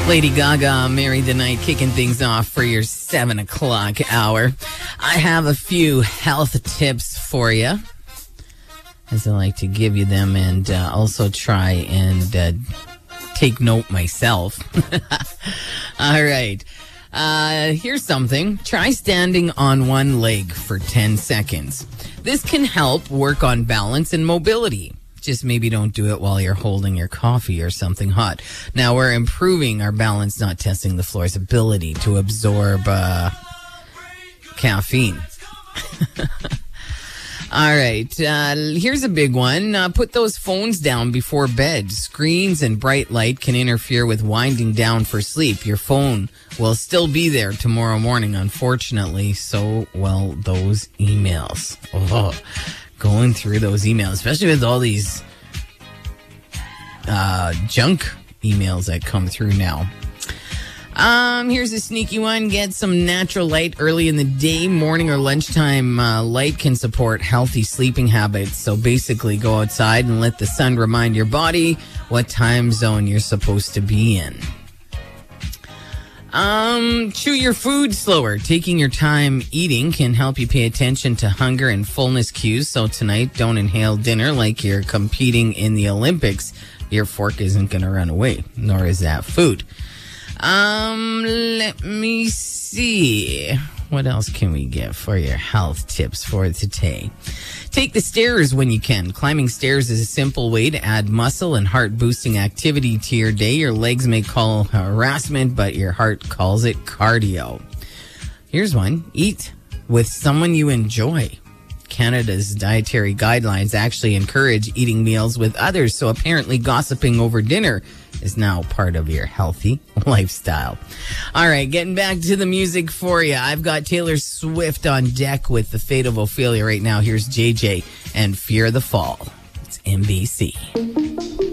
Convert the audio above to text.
Lady Gaga, Marry the Night, kicking things off for your 7 o'clock hour. I have a few health tips for you, as I like to give you them, and also try and take note myself. All right. Here's something. Try standing on one leg for 10 seconds. This can help work on balance and mobility. Just maybe don't do it while you're holding your coffee or something hot. Now, we're improving our balance, not testing the floor's ability to absorb caffeine. All right. Here's a big one. Put those phones down before bed. Screens and bright light can interfere with winding down for sleep. Your phone will still be there tomorrow morning, unfortunately. So will those emails. Oh, going through those emails, especially with all these junk emails that come through now. Here's a sneaky one. Get some natural light early in the day, morning or lunchtime. Light can support healthy sleeping habits. So basically go outside and let the sun remind your body what time zone you're supposed to be in. Chew your food slower. Taking your time eating can help you pay attention to hunger and fullness cues. So tonight, don't inhale dinner like you're competing in the Olympics. Your fork isn't going to run away, nor is that food. Let me see. What else can we get for your health tips for today? Take the stairs when you can. Climbing stairs is a simple way to add muscle and heart-boosting activity to your day. Your legs may call harassment, but your heart calls it cardio. Here's one. Eat with someone you enjoy. Canada's dietary guidelines actually encourage eating meals with others, so apparently gossiping over dinner is now part of your healthy lifestyle. All right, getting back to the music for you. I've got Taylor Swift on deck with The Fate of Ophelia right now. Here's JJ and Fear the Fall. It's NBC.